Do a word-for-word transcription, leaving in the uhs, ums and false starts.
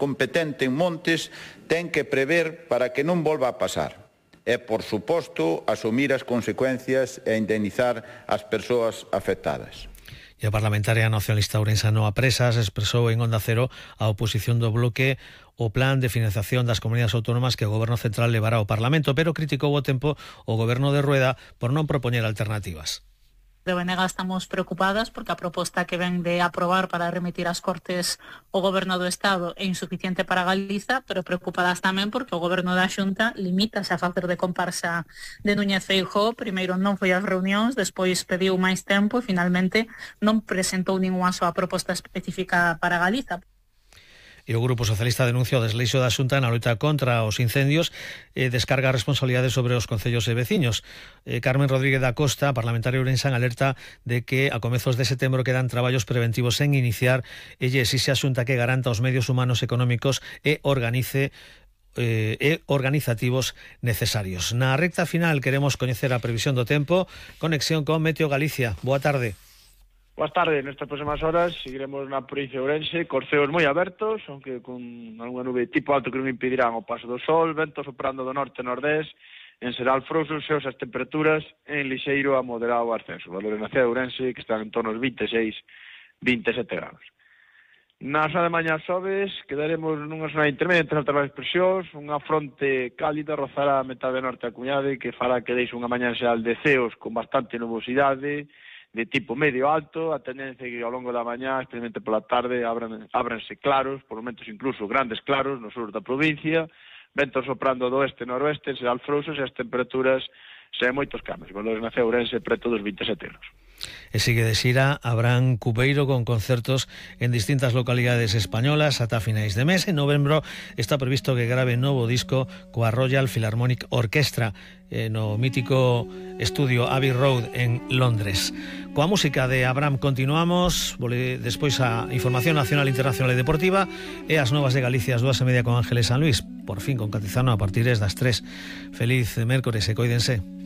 competente en montes ten que prever para que non volva a pasar. E, por suposto, asumir as consecuencias e indemnizar as persoas afectadas. E a parlamentaria nacionalista ourensana Noa Presas expresou en Onda Cero a oposición do bloque o plan de financiación das comunidades autónomas que o Goberno Central levará ao Parlamento, pero criticou ao tempo o Goberno de Rueda por non propoñer alternativas. De B N G estamos preocupadas porque a proposta que ven de aprobar para remitir ás Cortes o Goberno do Estado é insuficiente para Galiza, pero preocupadas tamén porque o Goberno da Xunta limítase a facer de comparsa de Núñez Feijóo. Primeiro non foi ás reunións, despois pediu máis tempo e finalmente non presentou ningunha soa proposta específica para Galiza. E o Grupo Socialista denuncia o desleixo da Xunta na loita contra os incendios e descarga a responsabilidade sobre os concellos e veciños. Eh, Carmen Rodríguez da Costa, parlamentaria ourensán, alerta de que a comezos de setembro quedan traballos preventivos en iniciar e lle exixe a Xunta que garanta os medios humanos económicos e organice eh, e organizativos necesarios. Na recta final queremos coñecer a previsión do tempo. Conexión con Meteo Galicia. Boa tarde. Boas tardes, nestas próximas horas seguiremos na provincia de Ourense, cos ceos moi abertos, aunque con algunha nube tipo alto que non impedirán o paso do sol, vento soprando do norte e nordés, en xeral frouxos e as temperaturas en lixeiro a moderado ascenso. Valores na cidade de Ourense que están en torno aos vinte e seis, vinte e sete grados. Na zona de mañá xoves quedaremos nunha zona intermedia entre altas baixas presións, unha fronte cálida rozará a metade norte da comunidade que fará que deixe unha mañá xeral de ceos con bastante nubosidade, de tipo medio alto, a tendencia que ao longo da mañá, especialmente pola tarde, abran, ábranse claros, por momentos incluso grandes claros no sur da provincia, ventos soprando do oeste e noroeste, será frouxos e as temperaturas sen moitos cambios. Valores na cidade de Ourense preto dos vinte e sete grados. E sigue de xira Abraham Cubeiro con concertos en distintas localidades españolas ata finais de mes. En novembro está previsto que grave novo disco coa Royal Philharmonic Orchestra eh, no mítico estudio Abbey Road en Londres. Coa música de Abraham continuamos, despois a información nacional, internacional e deportiva e as novas de Galicia as dúas e media con Ángeles San Luis, por fin con Catizano a partir das tres. Feliz mércores e coídense.